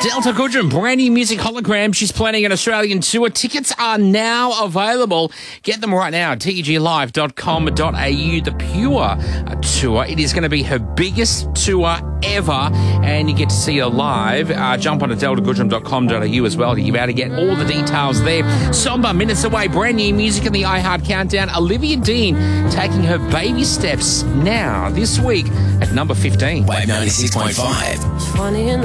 Delta Goodrem, brand new music hologram. She's planning an Australian tour. Tickets are now available. Get them right now at tglive.com.au. The Pure tour. It is going to be her biggest tour ever, and you get to see her live. Jump on to deltagoodrem.com.au as well. You're about to get all the details there. Somber, minutes away. Brand new music in the iHeart Countdown. Olivia Dean taking her baby steps now this week at number 15. Wave 96.5. Funny in the